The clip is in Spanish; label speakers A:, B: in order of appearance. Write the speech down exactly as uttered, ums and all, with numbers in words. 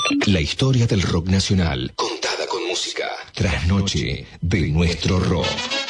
A: La historia del rock nacional, contada con música. Trasnoche de nuestro rock.